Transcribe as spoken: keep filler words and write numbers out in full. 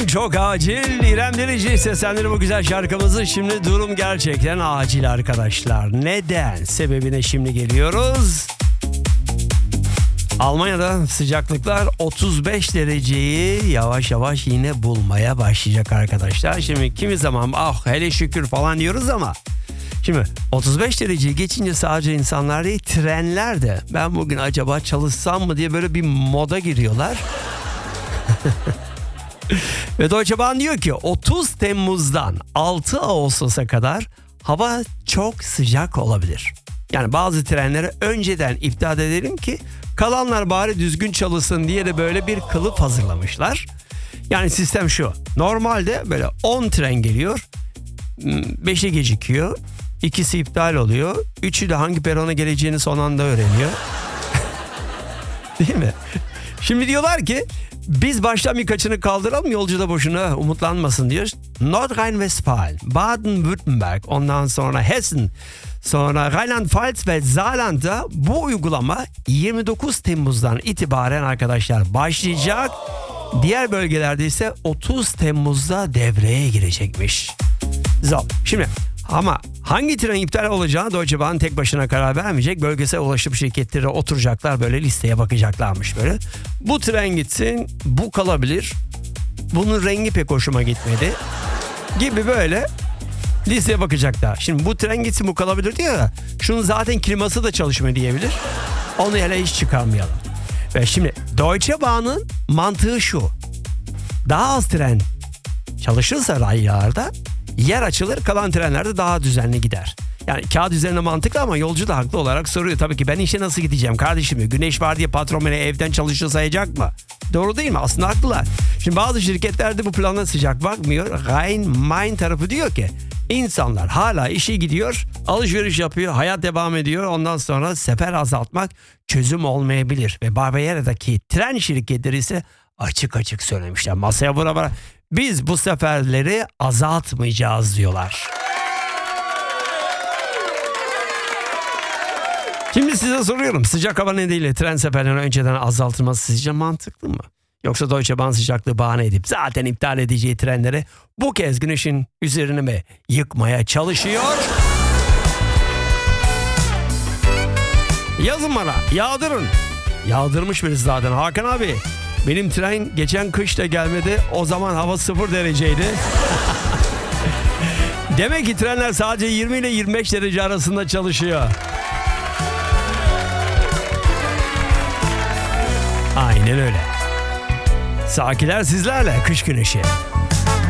çok acil. İrem Derici seslendirir bu güzel şarkımızı. Şimdi durum gerçekten acil arkadaşlar. Neden? Sebebine şimdi geliyoruz. Almanya'da sıcaklıklar otuz beş dereceyi yavaş yavaş yine bulmaya başlayacak arkadaşlar. Şimdi kimi zaman ah hele şükür falan diyoruz ama şimdi otuz beş dereceyi geçince sadece insanlar değil, trenler de ben bugün acaba çalışsam mı diye böyle bir moda giriyorlar. Ve Deutsche Bahn diyor ki otuz Temmuz'dan altı Ağustos'a kadar hava çok sıcak olabilir. Yani bazı trenleri önceden iptal edelim ki kalanlar bari düzgün çalışsın diye de böyle bir kılıf hazırlamışlar. Yani sistem şu. Normalde böyle on tren geliyor. beşi gecikiyor. ikisi iptal oluyor. üçü de hangi perona geleceğini son anda öğreniyor. Değil mi? Şimdi diyorlar ki biz baştan birkaçını kaldıralım, yolcu da boşuna umutlanmasın diyor. Nordrhein-Westfalen, Baden-Württemberg, ondan sonra Hessen, sonra Rheinland-Pfalz ve Saarland'da bu uygulama yirmi dokuz Temmuz'dan itibaren arkadaşlar başlayacak. Diğer bölgelerde ise otuz Temmuz'da devreye girecekmiş. Zor. Şimdi ama hangi tren iptal olacağı Deutsche Bahn tek başına karar vermeyecek. Bölgesel ulaşım şirketleri oturacaklar, böyle listeye bakacaklarmış böyle. Bu tren gitsin, bu kalabilir. Bunun rengi pek hoşuma gitmedi gibi böyle listeye bakacaklar. Şimdi bu tren gitsin, bu kalabilir diyor ya. Şunun zaten kliması da çalışmıyor diyebilir. Onu hele hiç çıkarmayalım. Ve şimdi Deutsche Bahn'ın mantığı şu. Daha az tren çalışırsa raylarda yer açılır, kalan trenlerde daha düzenli gider. Yani kağıt üzerine mantıklı ama yolcu da haklı olarak soruyor. Tabii ki ben işe nasıl gideceğim kardeşim diyor. Güneş var diye patron beni evden çalışır sayacak mı? Doğru değil mi? Aslında haklılar. Şimdi bazı şirketlerde bu plana sıcak bakmıyor. Rhein-Main tarafı diyor ki insanlar hala işe gidiyor, alışveriş yapıyor, hayat devam ediyor. Ondan sonra sefer azaltmak çözüm olmayabilir. Ve Bavaria'daki tren şirketleri ise açık açık söylemişler. Masaya vura vura. Biz bu seferleri azaltmayacağız diyorlar. Şimdi size soruyorum. Sıcak hava nedeniyle tren seferlerinin önceden azaltılması sizce mantıklı mı? Yoksa Deutsche Bahn sıcaklığı bahane edip zaten iptal edeceği trenleri bu kez güneşin üzerine mi yıkmaya çalışıyor? Yazın bana, yağdırın. Yağdırmış biriz zaten Hakan abi. Benim tren geçen kış da gelmedi. O zaman hava sıfır dereceydi. Demek ki trenler sadece yirmi ile yirmi beş derece arasında çalışıyor. Aynen öyle. Sakiler sizlerle, kış güneşi.